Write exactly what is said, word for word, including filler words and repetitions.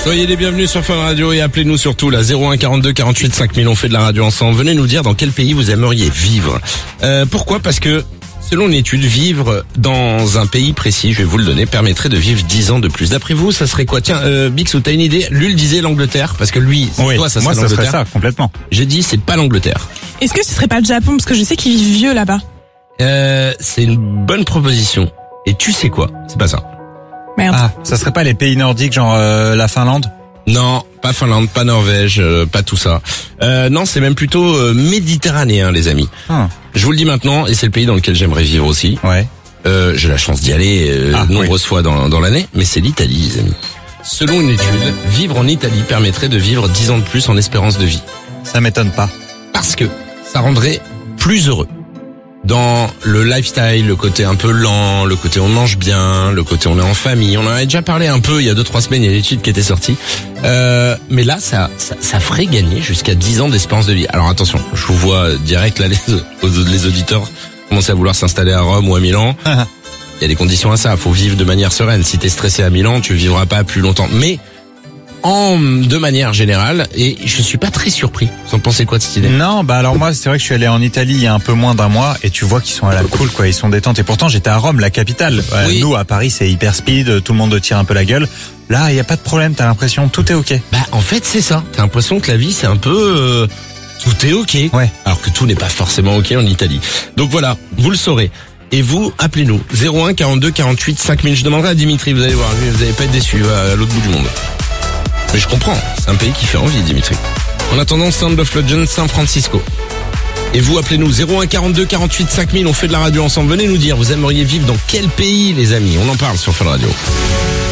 Soyez les bienvenus sur Fun Radio et appelez-nous surtout là zéro un quarante-deux quarante-huit cinq mille. On fait de la radio ensemble. Venez nous dire dans quel pays vous aimeriez vivre. Euh, pourquoi ? Parce que selon une étude, vivre dans un pays précis, je vais vous le donner, permettrait de vivre dix ans de plus. D'après vous, ça serait quoi ? Tiens, euh, Bixou, t'as une idée ? Lul disait l'Angleterre, parce que lui, oui, toi, ça moi, serait ça l'Angleterre. serait ça, complètement. J'ai dit, c'est pas l'Angleterre. Est-ce que ce serait pas le Japon ? Parce que je sais qu'ils vivent vieux là-bas. Euh, c'est une bonne proposition. Et tu sais quoi ? C'est pas ça. Merde. Ah, ça serait pas les pays nordiques, genre euh, la Finlande ? Non, pas Finlande, pas Norvège, euh, pas tout ça. Euh, non, c'est même plutôt euh, méditerranéen, les amis. Ah. Je vous le dis maintenant, et c'est le pays dans lequel j'aimerais vivre aussi. Ouais. Euh, j'ai la chance d'y aller euh, Ah, nombreuses oui. fois dans, dans l'année, mais c'est l'Italie, les amis. Selon une étude, vivre en Italie permettrait de vivre dix ans de plus en espérance de vie. Ça m'étonne pas. Parce que ça rendrait plus heureux. Dans le lifestyle, le côté un peu lent, le côté on mange bien, le côté on est en famille. On en avait déjà parlé un peu il y a deux trois semaines, il y a une étude qui était sortie. Euh, mais là, ça, ça, ça ferait gagner jusqu'à dix ans d'espérance de vie. Alors attention, je vous vois direct là, les, les auditeurs commencer à vouloir s'installer à Rome ou à Milan. Il y a des conditions à ça, faut vivre de manière sereine. Si t'es stressé à Milan, tu vivras pas plus longtemps. Mais en de manière générale, et je suis pas très surpris. Vous en pensez quoi de cette idée ? Non, bah alors moi, c'est vrai que je suis allé en Italie il y a un peu moins d'un mois et tu vois qu'ils sont à la cool, quoi. Ils sont détentes. Et pourtant, j'étais à Rome, la capitale. Euh, Oui. Nous, à Paris, c'est hyper speed, tout le monde te tire un peu la gueule. Là, il y a pas de problème, t'as l'impression tout est ok. Bah en fait c'est ça. T'as l'impression que la vie c'est un peu euh, tout est ok. Ouais. Alors que tout n'est pas forcément ok en Italie. Donc voilà, vous le saurez. Et vous, appelez-nous zéro un quarante-deux quarante-huit cinq mille. Je demanderai à Dimitri, vous allez voir, lui, vous allez pas être déçu à l'autre bout du monde. Mais je comprends, c'est un pays qui fait envie, Dimitri. En attendant, Sound of Legend, San Francisco. Et vous, appelez-nous zéro un quarante-deux quarante-huit cinq mille. On fait de la radio ensemble. Venez nous dire, vous aimeriez vivre dans quel pays, les amis ? On en parle sur Fun Radio.